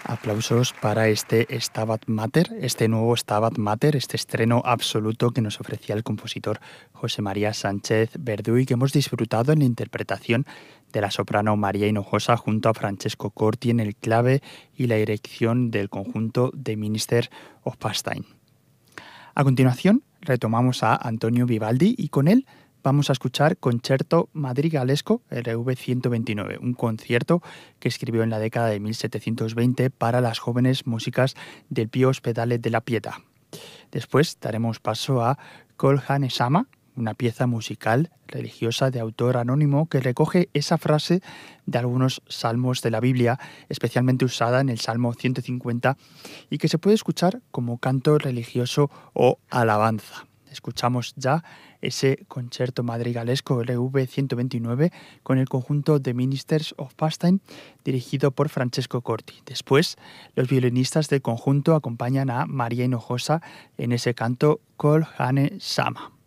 Aplausos para este Stabat Mater, este nuevo Stabat Mater, este estreno absoluto que nos ofrecía el compositor José María Sánchez Verdú y que hemos disfrutado en la interpretación de la soprano María Hinojosa junto a Francesco Corti en el clave y la dirección del conjunto The Ministers of Pastime. A continuación, retomamos a Antonio Vivaldi y con él vamos a escuchar Concerto Madrigalesco RV 129, un concierto que escribió en la década de 1720 para las jóvenes músicas del Pío Ospedale della Pietà. Después daremos paso a Kol Hanesama, una pieza musical religiosa de autor anónimo que recoge esa frase de algunos salmos de la Biblia, especialmente usada en el Salmo 150, y que se puede escuchar como canto religioso o alabanza. Escuchamos ya ese concierto madrigalesco RV 129 con el conjunto The Ministers of Pastime dirigido por Francesco Corti. Después, los violinistas del conjunto acompañan a María Hinojosa en ese canto Kol Hanesama.